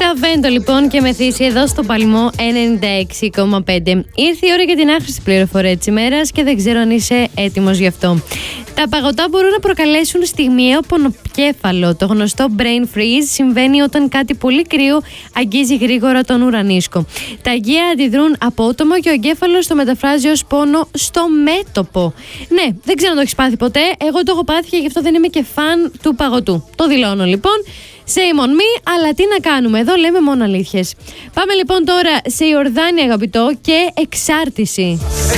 Λαβέντο λοιπόν και Μεθύσι εδώ στο Παλμό 96,5. Ήρθε η ώρα για την άχρηστη πληροφορία της ημέρας και δεν ξέρω αν είσαι έτοιμος γι' αυτό. Τα παγωτά μπορούν να προκαλέσουν στιγμιαίο πονοκέφαλο. Το γνωστό brain freeze συμβαίνει όταν κάτι πολύ κρύο αγγίζει γρήγορα τον ουρανίσκο. Τα αγκαία αντιδρούν απότομα και ο εγκέφαλος το μεταφράζει ως πόνο στο μέτωπο. Ναι, δεν ξέρω αν το έχεις πάθει ποτέ. Εγώ το έχω πάθει και γι' αυτό δεν είμαι και φαν του παγωτού. Το δηλώνω λοιπόν. Shame on me, αλλά τι να κάνουμε, εδώ λέμε μόνο αλήθειες. Πάμε λοιπόν τώρα σε Ιορδάνη αγαπητό και εξάρτηση.